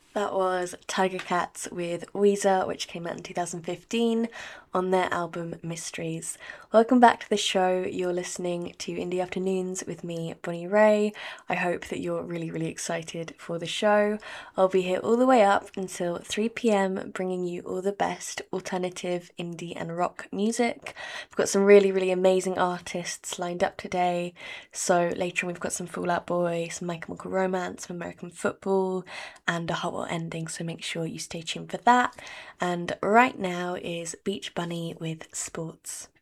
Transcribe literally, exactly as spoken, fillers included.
That was Tiger Cats with Weezer, which came out in two thousand fifteen on their album Mysteries. Welcome back to the show. You're listening to Indie Afternoons with me, Bonnie Ray. I hope that you're really, really excited for the show. I'll be here all the way up until three p m, bringing you all the best alternative, indie, and rock music. We've got some really, really amazing artists lined up today. So later on, we've got some Fall Out Boy, some My Chemical Romance, some American Football, and a Hot Ending, so make sure you stay tuned for that. And right now is Beach Bunny with Sports.